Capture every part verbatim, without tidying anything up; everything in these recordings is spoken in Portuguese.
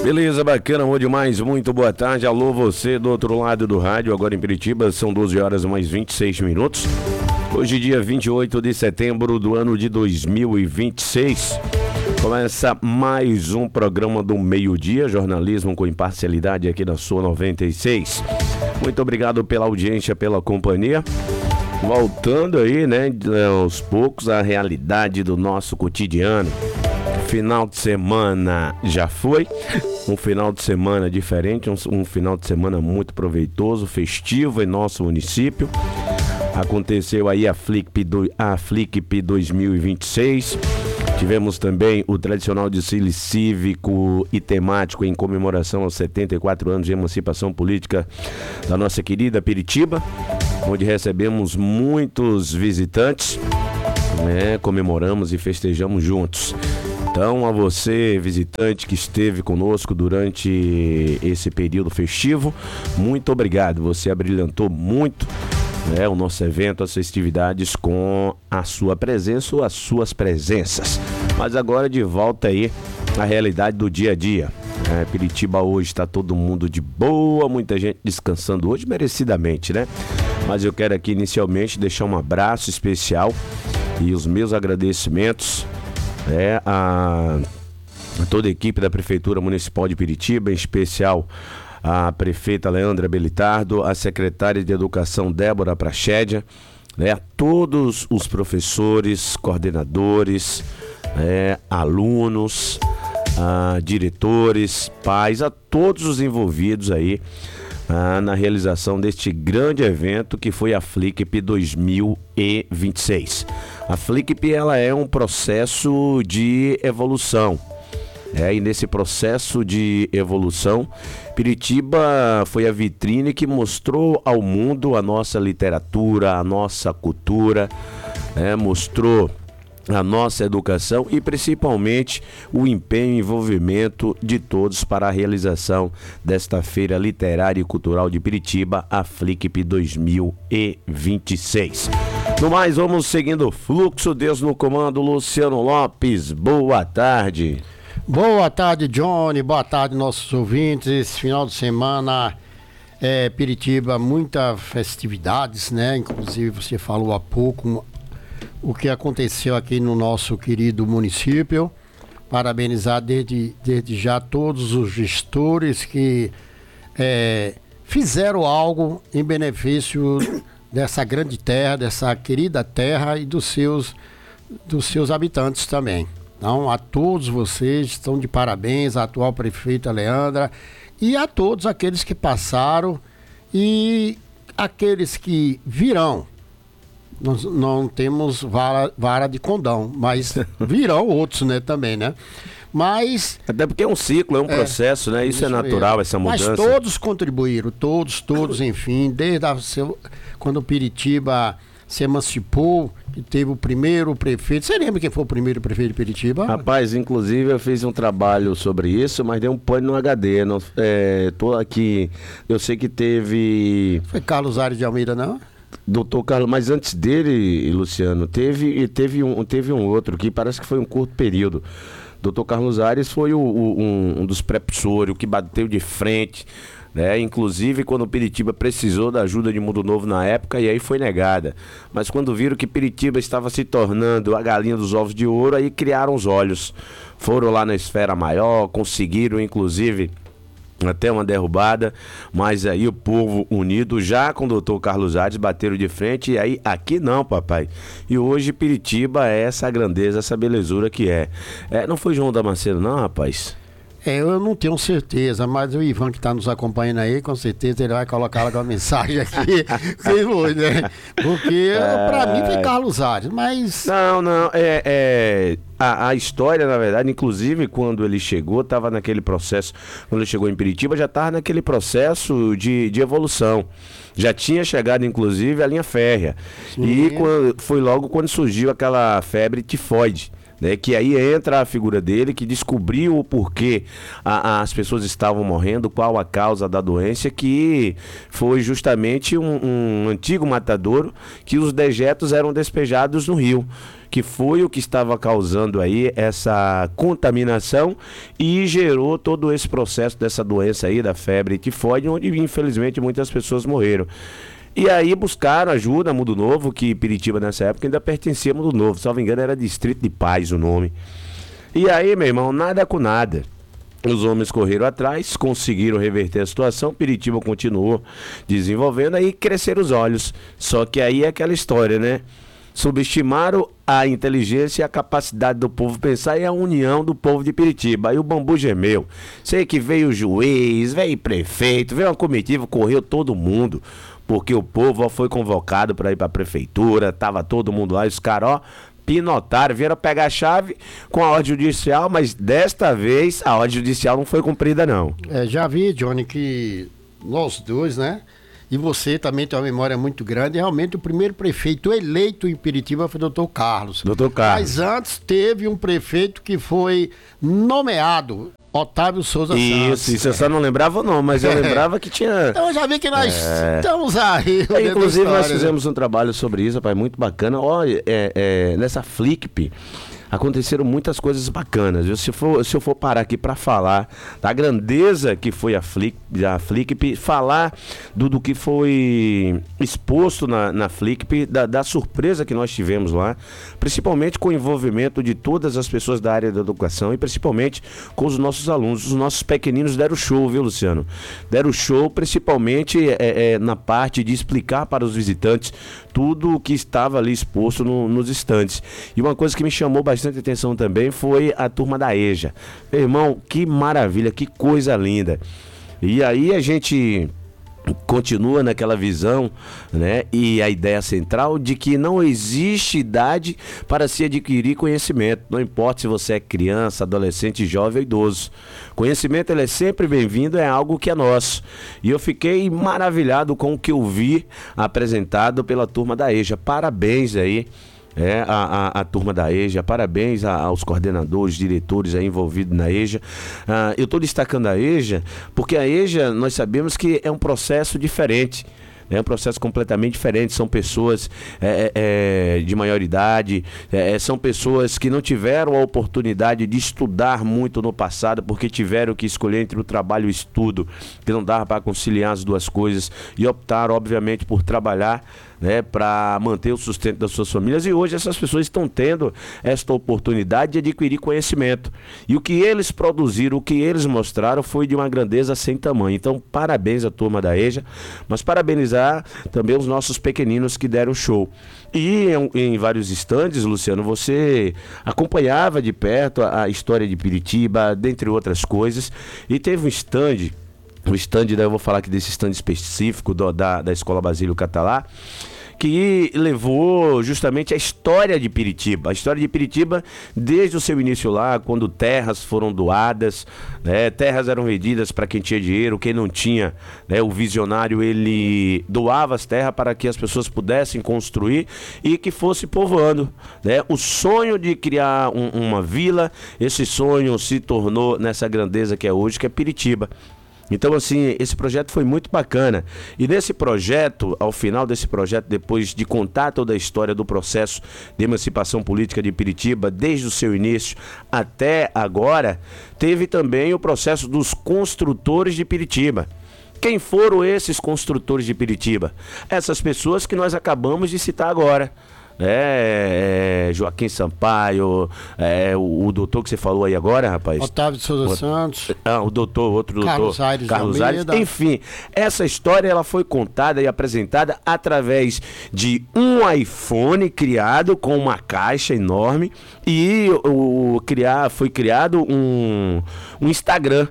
Beleza, bacana, bom demais, muito boa tarde. Alô, você do outro lado do rádio, agora em Piritiba, são doze horas mais vinte e seis minutos. Hoje, dia vinte e oito de setembro do ano de dois mil e vinte e seis. Começa mais um programa do meio-dia, jornalismo com imparcialidade aqui na sua noventa e seis. Muito obrigado pela audiência, pela companhia. Voltando aí, né, aos poucos, a realidade do nosso cotidiano. Final de semana já foi, um final de semana diferente, um, um final de semana muito proveitoso, festivo em nosso município. Aconteceu aí a Flickp, do, a Flickp dois mil e vinte e seis. Tivemos também o tradicional desfile cívico e temático em comemoração aos setenta e quatro anos de emancipação política da nossa querida Piritiba, onde recebemos muitos visitantes, né, comemoramos e festejamos juntos. Então, a você, visitante que esteve conosco durante esse período festivo, muito obrigado. Você abrilhantou muito, né, o nosso evento, as festividades com a sua presença ou as suas presenças. Mas agora de volta aí à realidade do dia a dia. É, Piritiba hoje está todo mundo de boa, muita gente descansando hoje, merecidamente, né? Mas eu quero aqui inicialmente deixar um abraço especial e os meus agradecimentos, É, a, a toda a equipe da Prefeitura Municipal de Piritiba, em especial a prefeita Leandra Belitardo, a secretária de Educação Débora Prachédia, né, a todos os professores, coordenadores, né, alunos, a, diretores, pais, a todos os envolvidos aí ah, na realização deste grande evento que foi a Flickp dois mil e vinte e seis. A Flickp, ela é um processo de evolução, é, e nesse processo de evolução, Piritiba foi a vitrine que mostrou ao mundo a nossa literatura, a nossa cultura, é, mostrou a nossa educação e principalmente o empenho e envolvimento de todos para a realização desta Feira Literária e Cultural de Piritiba, a Flickp dois mil e vinte e seis. No mais, vamos seguindo o fluxo. Deus no comando, Luciano Lopes, boa tarde. Boa tarde, Johnny, boa tarde, nossos ouvintes. Esse final de semana, é, Piritiba, muitas festividades, né? Inclusive, você falou há pouco o que aconteceu aqui no nosso querido município. Parabenizar desde, desde já todos os gestores que é, fizeram algo em benefício dessa grande terra, dessa querida terra e dos seus, dos seus habitantes também. Então, a todos vocês estão de parabéns, a atual prefeita Leandra e a todos aqueles que passaram e aqueles que virão. Nós não temos vara, vara de condão, mas virão outros, né, também, né? Mas... Até porque é um ciclo, é um é, processo, né? Isso, isso é natural, é. Essa mudança. Mas todos contribuíram, todos, todos, enfim, desde a seu, quando o Piritiba se emancipou, que teve o primeiro prefeito. Você lembra quem foi o primeiro prefeito de Piritiba? Rapaz, inclusive eu fiz um trabalho sobre isso, mas deu um pano no H D. Não, é, tô aqui, eu sei que teve... Foi Carlos Aires de Almeida, não? Doutor Carlos, mas antes dele, Luciano, teve, teve, um, teve um outro que parece que foi um curto período. Doutor Carlos Aires foi o, o, um, um dos precursores, que bateu de frente, né? Inclusive quando o Piritiba precisou da ajuda de Mundo Novo na época, e aí foi negada. Mas quando viram que Piritiba estava se tornando a galinha dos ovos de ouro, aí criaram os olhos. Foram lá na esfera maior, conseguiram inclusive até uma derrubada, mas aí o povo unido já com o doutor Carlos Aires bateram de frente, e aí aqui não, papai. E hoje Piritiba é essa grandeza, essa belezura que é. é não foi João Damasceno não, rapaz? É, eu não tenho certeza, mas o Ivan que está nos acompanhando aí, com certeza ele vai colocar uma mensagem aqui, foi, né? Porque é... para mim foi Carlos Aires, mas... Não, não, é... é... A, a história, na verdade, inclusive quando ele chegou, estava naquele processo, quando ele chegou em Piritiba, já estava naquele processo de, de evolução. Já tinha chegado, inclusive, a linha férrea. Sim. E quando, foi logo quando surgiu aquela febre tifoide, né, que aí entra a figura dele, que descobriu o porquê a, as pessoas estavam morrendo, qual a causa da doença, que foi justamente um, um antigo matadouro, que os dejetos eram despejados no rio, que foi o que estava causando aí essa contaminação e gerou todo esse processo dessa doença aí, da febre tifoide, onde infelizmente muitas pessoas morreram. E aí buscaram ajuda, Mundo Novo, que Piritiba nessa época ainda pertencia a Mundo Novo, salvo engano era Distrito de Paz o nome. E aí, meu irmão, nada com nada. Os homens correram atrás, conseguiram reverter a situação, Piritiba continuou desenvolvendo, aí cresceram os olhos. Só que aí é aquela história, né? Subestimaram a inteligência e a capacidade do povo pensar e a união do povo de Piritiba. Aí o bambu gemeu. Sei que veio o juiz, veio o prefeito, veio uma comitiva, correu todo mundo. Porque o povo ó, foi convocado para ir para a prefeitura, tava todo mundo lá, e os caras, ó, pinotaram, vieram pegar a chave com a ordem judicial, mas desta vez a ordem judicial não foi cumprida, não. É, já vi, Johnny, que nós dois, né? E você também tem uma memória muito grande. Realmente, o primeiro prefeito eleito em Piritiba foi o doutor Carlos. doutor Carlos. Mas antes teve um prefeito que foi nomeado, Otávio Souza isso, Santos. Isso, isso, eu só não lembrava não, mas eu lembrava que tinha... Então eu já vi que nós é... estamos aí. É, inclusive história, nós fizemos né? um trabalho sobre isso, rapaz, muito bacana. Olha, é, é, nessa Flickp aconteceram muitas coisas bacanas. Se, for, se eu for parar aqui para falar da grandeza que foi a Flickp, a Flickp, falar do, do que foi exposto na, na Flickp, da, da surpresa que nós tivemos lá, principalmente com o envolvimento de todas as pessoas da área da educação e principalmente com os nossos alunos. Os nossos pequeninos deram show, viu, Luciano? Deram show principalmente é, é, na parte de explicar para os visitantes tudo o que estava ali exposto no, nos estantes. E uma coisa que me chamou bastante atenção também foi a turma da EJA. Meu irmão, que maravilha, que coisa linda. E aí a gente continua naquela visão, né? E a ideia central de que não existe idade para se adquirir conhecimento. Não importa se você é criança, adolescente, jovem ou idoso. Conhecimento, ele é sempre bem-vindo, é algo que é nosso. E eu fiquei maravilhado com o que eu vi apresentado pela turma da EJA. Parabéns aí. É, a, a, a turma da EJA, parabéns a, aos coordenadores, diretores aí envolvidos na EJA. Ah, eu estou destacando a EJA porque a EJA, nós sabemos que é um processo diferente. É um processo completamente diferente, são pessoas é, é, de maior idade, é, são pessoas que não tiveram a oportunidade de estudar muito no passado, porque tiveram que escolher entre o trabalho e o estudo, que não dava para conciliar as duas coisas, e optaram, obviamente, por trabalhar, né, para manter o sustento das suas famílias, e hoje essas pessoas estão tendo esta oportunidade de adquirir conhecimento, e o que eles produziram, o que eles mostraram foi de uma grandeza sem tamanho. Então parabéns à turma da EJA, mas parabenizar também os nossos pequeninos que deram show. E em, em vários estandes, Luciano, você acompanhava de perto a, a história de Piritiba, dentre outras coisas, e teve um stand, o stand, eu vou falar aqui desse stand específico do, da, da Escola Basílio Catalá, que levou justamente a história de Piritiba. A história de Piritiba desde o seu início lá, quando terras foram doadas, né, terras eram vendidas para quem tinha dinheiro, quem não tinha, né, o visionário ele doava as terras para que as pessoas pudessem construir e que fosse povoando, né? O sonho de criar um, uma vila, esse sonho se tornou nessa grandeza que é hoje, que é Piritiba. Então, assim, esse projeto foi muito bacana. E nesse projeto, ao final desse projeto, depois de contar toda a história do processo de emancipação política de Piritiba, desde o seu início até agora, teve também o processo dos construtores de Piritiba. Quem foram esses construtores de Piritiba? Essas pessoas que nós acabamos de citar agora. É, é, Joaquim Sampaio, é, o, o doutor que você falou aí agora, rapaz. Otávio de Souza o, Santos. Ah, o doutor, outro doutor. Carlos Aires. Carlos Aires. Enfim, essa história ela foi contada e apresentada através de um iPhone criado com uma caixa enorme e o, o, criar, foi criado um, um Instagram.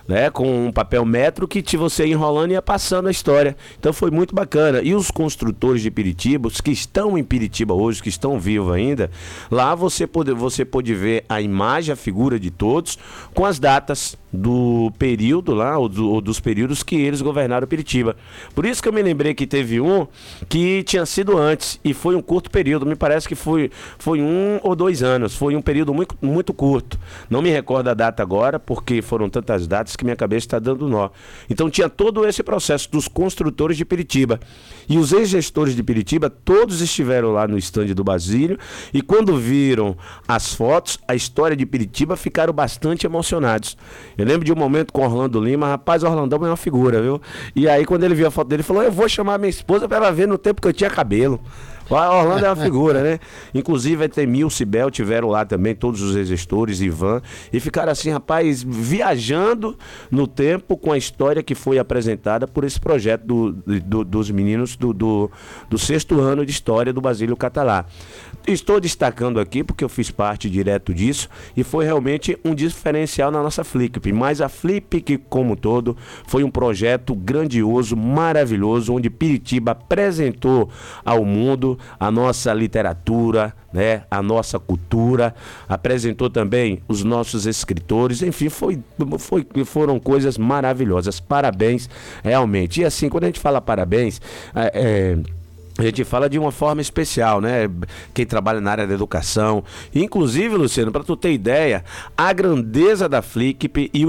né, com um papel metro que te, você ia enrolando e ia passando a história. Então foi muito bacana. E os construtores de Piritiba, os que estão em Piritiba hoje, que estão vivos ainda, lá você pode, você pode ver a imagem, a figura de todos, com as datas do período lá, ou, do, ou dos períodos que eles governaram Piritiba. Por isso que eu me lembrei que teve um que tinha sido antes, e foi um curto período, me parece que foi, foi um ou dois anos, foi um período muito, muito curto. Não me recordo a data agora, porque foram tantas datas que minha cabeça está dando nó. Então tinha todo esse processo dos construtores de Piritiba. E os ex-gestores de Piritiba, todos estiveram lá no estande do Basílio, e quando viram as fotos, a história de Piritiba, ficaram bastante emocionados. Eu lembro de um momento com Orlando Lima, rapaz, o Orlandão é uma figura, viu? E aí quando ele viu a foto dele, ele falou, eu vou chamar minha esposa para ela ver no tempo que eu tinha cabelo. O Orlando é uma figura, né? Inclusive, a Temil, Cibel tiveram lá também, todos os gestores, Ivan, e ficaram assim, rapaz, viajando no tempo com a história que foi apresentada por esse projeto do, do, dos meninos do, do, do sexto ano de história do Basílio Catalá. Estou destacando aqui porque eu fiz parte direto disso e foi realmente um diferencial na nossa Flip, mas a Flip, que como todo, foi um projeto grandioso, maravilhoso, onde Piritiba apresentou ao mundo a nossa literatura, né, a nossa cultura, apresentou também os nossos escritores, enfim, foi, foi, foram coisas maravilhosas. Parabéns, realmente. E assim, quando a gente fala parabéns, é, é, a gente fala de uma forma especial, né? Quem trabalha na área da educação. Inclusive, Luciano, para tu ter ideia, a grandeza da Flip e o